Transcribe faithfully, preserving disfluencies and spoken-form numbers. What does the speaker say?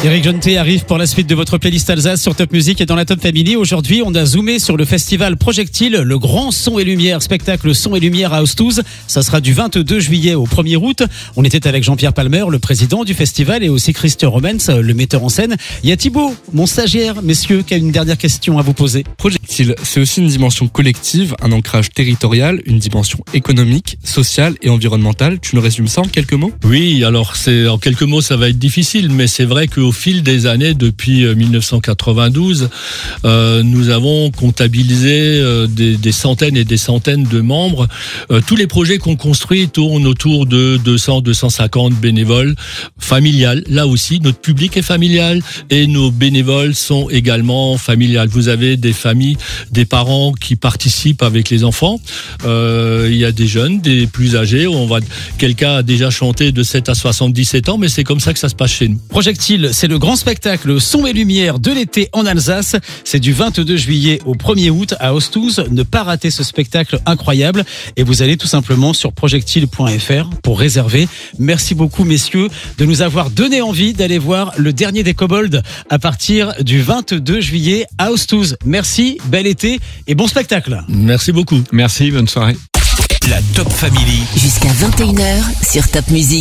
Eric Jonté arrive pour la suite de votre playlist Alsace sur Top Music et dans la Top Family. Aujourd'hui, on a zoomé sur le festival Projectile, le grand son et lumière, spectacle son et lumière à Ostuz. Ça sera du vingt-deux juillet au premier août. On était avec Jean-Pierre Palmer, le président du festival, et aussi Christian Romens, le metteur en scène. Il y a Thibaut, mon stagiaire, messieurs, qui a une dernière question à vous poser. Projectile, c'est aussi une dimension collective, un ancrage territorial, une dimension économique, sociale et environnementale. Tu nous résumes ça en quelques mots ? Oui, alors c'est en quelques mots, ça va être difficile, mais c'est vrai qu'au fil des années, depuis dix-neuf cent quatre-vingt-douze, euh, nous avons comptabilisé euh, des, des centaines et des centaines de membres. Euh, tous les projets qu'on construit tournent autour de deux cents à deux cent cinquante bénévoles familiales. Là aussi, notre public est familial et nos bénévoles sont également familiales. Vous avez des familles, des parents qui participent avec les enfants. Euh, il y a des jeunes, des plus âgés. On va, quelqu'un a déjà chanté de sept à soixante-dix-sept ans, mais c'est comme ça que ça se passe chez nous. Projectile, c'est le grand spectacle son et lumière de l'été en Alsace. C'est du vingt-deux juillet au premier août à Ostuz. Ne pas rater ce spectacle incroyable. Et vous allez tout simplement sur projectile point f r pour réserver. Merci beaucoup, messieurs, de nous avoir donné envie d'aller voir le dernier des Kobolds à partir du vingt-deux juillet à Ostuz. Merci, bel été et bon spectacle. Merci beaucoup. Merci, bonne soirée. La Top Family. Jusqu'à vingt et une heures sur Top Music.